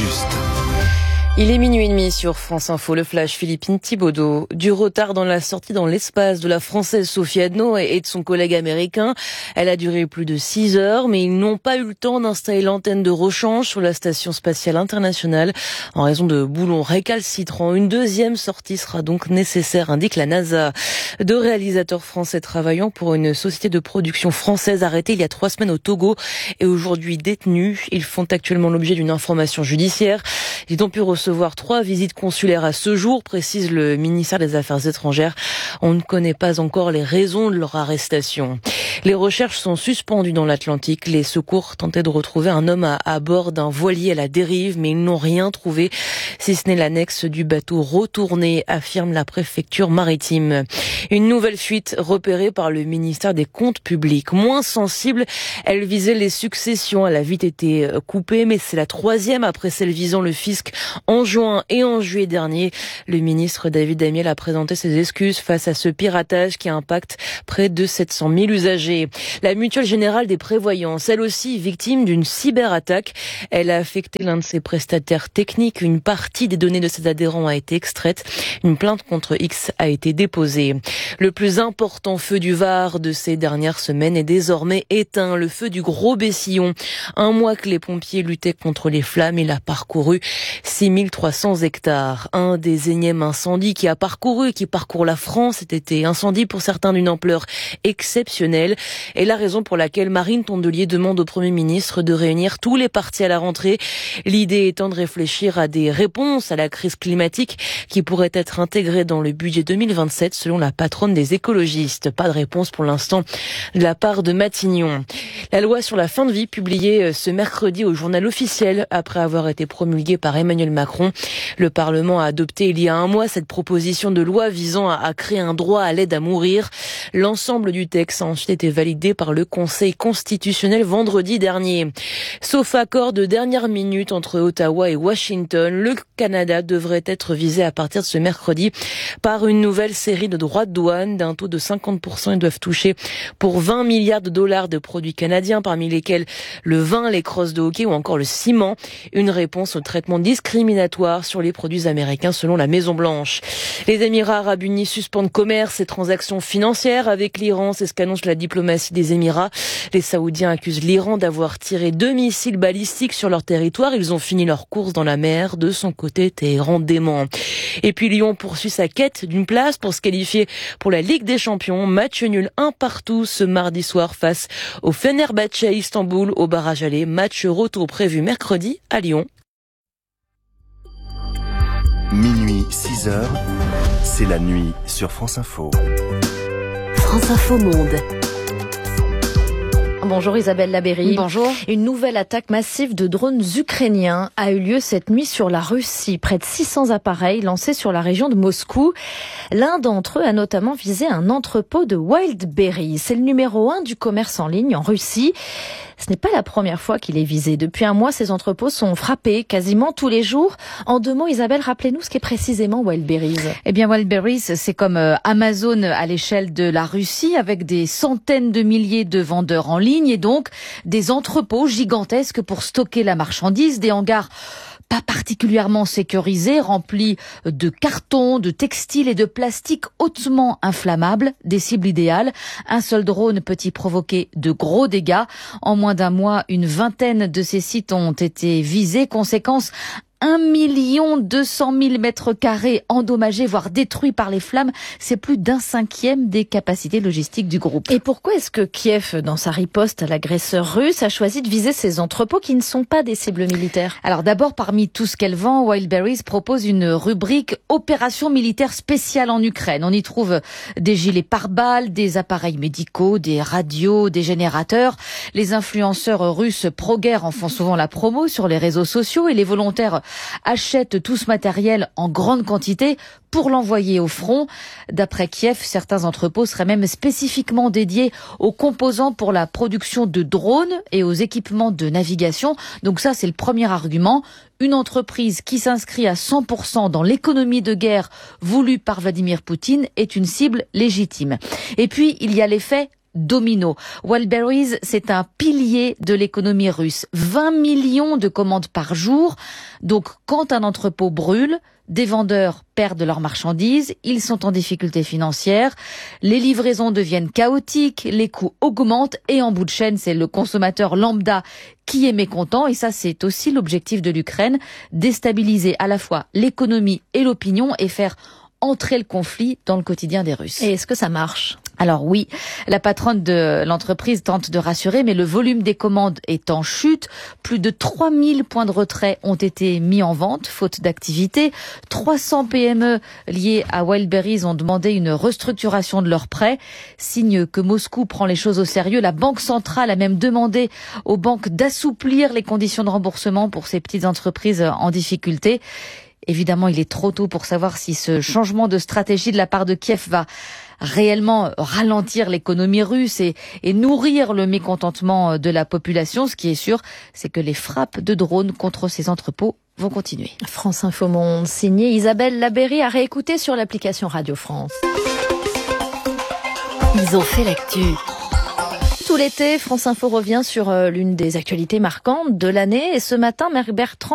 juste. Il est minuit et demi sur France Info, le flash Philippine Thibaudot. Du retard dans la sortie dans l'espace de la Française Sophie Adno et de son collègue américain. Elle a duré plus de 6 heures, mais ils n'ont pas eu le temps d'installer l'antenne de rechange sur la Station Spatiale Internationale en raison de boulons récalcitrants. Une deuxième sortie sera donc nécessaire, indique la NASA. 2 réalisateurs français travaillant pour une société de production française arrêtée il y a 3 semaines au Togo et aujourd'hui détenus. Ils font actuellement l'objet d'une information judiciaire. Ils ont pu recevoir 3 visites consulaires à ce jour, précise le ministère des Affaires étrangères. On ne connaît pas encore les raisons de leur arrestation. Les recherches sont suspendues dans l'Atlantique. Les secours tentaient de retrouver un homme à bord d'un voilier à la dérive, mais ils n'ont rien trouvé, si ce n'est l'annexe du bateau retourné, affirme la préfecture maritime. Une nouvelle fuite repérée par le ministère des Comptes publics. Moins sensible, elle visait les successions. Elle a vite été coupée, mais c'est la 3e après celle visant le fisc en juin et en juillet dernier. Le ministre David Amiel a présenté ses excuses face à ce piratage qui impacte près de 700 000 usagers. La Mutuelle Générale des Prévoyances, elle aussi victime d'une cyberattaque. Elle a affecté l'un de ses prestataires techniques. Une partie des données de ses adhérents a été extraite. Une plainte contre X a été déposée. Le plus important feu du Var de ces dernières semaines est désormais éteint. Le feu du Gros Bessillon. 1 mois que les pompiers luttaient contre les flammes, il a parcouru 6300 hectares. Un des énièmes incendies qui parcourt la France cet été. Incendie pour certains d'une ampleur exceptionnelle. Et la raison pour laquelle Marine Tondelier demande au Premier ministre de réunir tous les partis à la rentrée. L'idée étant de réfléchir à des réponses à la crise climatique qui pourraient être intégrées dans le budget 2027 selon la patronne des écologistes. Pas de réponse pour l'instant de la part de Matignon. La loi sur la fin de vie publiée ce mercredi au journal officiel après avoir été promulguée par Emmanuel Macron. Le Parlement a adopté il y a 1 mois cette proposition de loi visant à créer un droit à l'aide à mourir. L'ensemble du texte a ensuite été validé par le Conseil constitutionnel vendredi dernier. Sauf accord de dernière minute entre Ottawa et Washington, le Canada devrait être visé à partir de ce mercredi par une nouvelle série de droits de douane d'un taux de 50%. Ils doivent toucher pour 20 milliards de dollars de produits canadiens, parmi lesquels le vin, les crosses de hockey ou encore le ciment. Une réponse au traitement discriminatoire sur les produits américains selon la Maison-Blanche. Les Émirats arabes unis suspendent commerce et transactions financières avec l'Iran. C'est ce qu'annonce la diplomatie des Émirats. Les Saoudiens accusent l'Iran d'avoir tiré 2 missiles balistiques sur leur territoire. Ils ont fini leur course dans la mer. De son côté, Téhéran dément. Et puis Lyon poursuit sa quête d'une place pour se qualifier pour la Ligue des Champions. Match nul 1-1 ce mardi soir face au Fenerbahçe Istanbul au barrage aller. Match retour prévu mercredi à Lyon. Minuit, 6 heures, c'est la nuit sur France Info. France Info Monde. Bonjour Isabelle Labéry. Bonjour. Une nouvelle attaque massive de drones ukrainiens a eu lieu cette nuit sur la Russie. Près de 600 appareils lancés sur la région de Moscou. L'un d'entre eux a notamment visé un entrepôt de Wildberries. C'est le numéro 1 du commerce en ligne en Russie. Ce n'est pas la première fois qu'il est visé. Depuis 1 mois, ces entrepôts sont frappés quasiment tous les jours. En 2 mots, Isabelle, rappelez-nous ce qu'est précisément Wildberries. Eh bien, Wildberries, c'est comme Amazon à l'échelle de la Russie, avec des centaines de milliers de vendeurs en ligne et donc des entrepôts gigantesques pour stocker la marchandise, des hangars pas particulièrement sécurisés, remplis de cartons, de textiles et de plastique hautement inflammables, des cibles idéales. Un seul drone peut y provoquer de gros dégâts. En moins d'1 mois, une vingtaine de ces sites ont été visés. Conséquence, 1 200 000 mètres carrés endommagés, voire détruits par les flammes. C'est plus d'1/5 des capacités logistiques du groupe. Et pourquoi est-ce que Kiev, dans sa riposte à l'agresseur russe, a choisi de viser ces entrepôts qui ne sont pas des cibles militaires? Alors d'abord, parmi tout ce qu'elle vend, Wildberries propose une rubrique opération militaire spéciale en Ukraine. On y trouve des gilets pare-balles, des appareils médicaux, des radios, des générateurs. Les influenceurs russes pro-guerre en font souvent la promo sur les réseaux sociaux et les volontaires achètent tout ce matériel en grande quantité pour l'envoyer au front. D'après Kiev, certains entrepôts seraient même spécifiquement dédiés aux composants pour la production de drones et aux équipements de navigation. Donc ça, c'est le premier argument. Une entreprise qui s'inscrit à 100% dans l'économie de guerre voulue par Vladimir Poutine est une cible légitime. Et puis, il y a l'effet domino. Wildberries, c'est un pilier de l'économie russe. 20 millions de commandes par jour. Donc, quand un entrepôt brûle, des vendeurs perdent leurs marchandises, ils sont en difficulté financière, les livraisons deviennent chaotiques, les coûts augmentent et en bout de chaîne, c'est le consommateur lambda qui est mécontent. Et ça, c'est aussi l'objectif de l'Ukraine, déstabiliser à la fois l'économie et l'opinion et faire entrer le conflit dans le quotidien des Russes. Et est-ce que ça marche ? Alors oui, la patronne de l'entreprise tente de rassurer, mais le volume des commandes est en chute. Plus de 3000 points de retrait ont été mis en vente, faute d'activité. 300 PME liées à Wildberries ont demandé une restructuration de leurs prêts. Signe que Moscou prend les choses au sérieux. La Banque centrale a même demandé aux banques d'assouplir les conditions de remboursement pour ces petites entreprises en difficulté. Évidemment, il est trop tôt pour savoir si ce changement de stratégie de la part de Kiev va réellement ralentir l'économie russe et nourrir le mécontentement de la population. Ce qui est sûr, c'est que les frappes de drones contre ces entrepôts vont continuer. France Info Monde, signé Isabelle Labéry, à réécouter sur l'application Radio France. Ils ont fait l'actu. Tout l'été, France Info revient sur l'une des actualités marquantes de l'année. Et ce matin, Marc Bertrand